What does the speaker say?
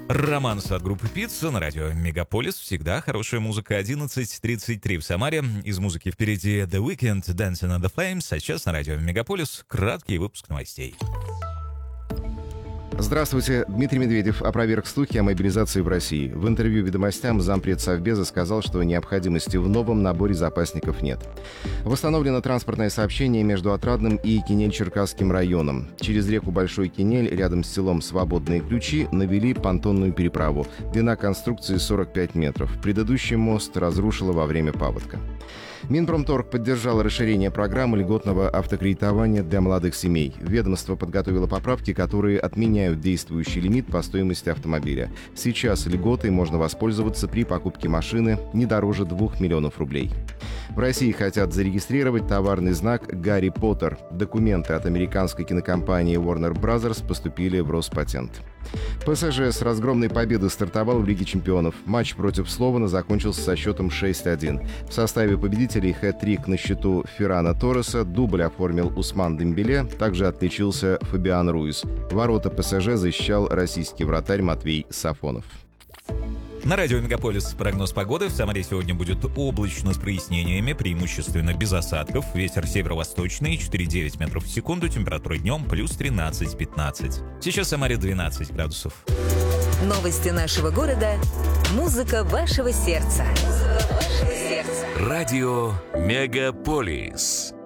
Романс от группы «Пицца» на радио «Мегаполис». Всегда хорошая музыка. 11:33 в Самаре. Из музыки впереди The Weeknd, Dancing on the Flames. А сейчас на радио «Мегаполис» краткий выпуск новостей. Здравствуйте. Дмитрий Медведев опроверг слухи о мобилизации в России. В интервью «Ведомостям» зампред Совбеза сказал, что необходимости в новом наборе запасников нет. Восстановлено транспортное сообщение между Отрадным и Кинель-Черкасским районом. Через реку Большой Кинель, рядом с селом Свободные Ключи, навели понтонную переправу. Длина конструкции 45 метров. Предыдущий мост разрушило во время паводка. Минпромторг поддержал расширение программы льготного автокредитования для молодых семей. Ведомство подготовило поправки, которые отменяют действующий лимит по стоимости автомобиля. Сейчас льготой можно воспользоваться при покупке машины не дороже 2 миллионов рублей. В России хотят зарегистрировать товарный знак «Гарри Поттер». Документы от американской кинокомпании Warner Bros. Поступили в Роспатент. ПСЖ с разгромной победой стартовал в Лиге чемпионов. Матч против Слована закончился со счетом 6-1. В составе победителей хэт-трик на счету Феррана Торреса, дубль оформил Усман Дембеле, также отличился Фабиан Руис. Ворота ПСЖ защищал российский вратарь Матвей Сафонов. На радио «Мегаполис» прогноз погоды. В Самаре сегодня будет облачно с прояснениями, преимущественно без осадков. Ветер северо-восточный, 4,9 метров в секунду. Температура днем плюс 13-15. Сейчас в Самаре 12 градусов. Новости нашего города. Музыка вашего сердца. Радио «Мегаполис».